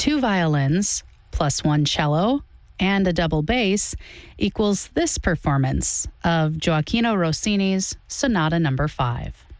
2 violins plus 1 cello and a double bass equals this performance of Gioacchino Rossini's Sonata No. 5.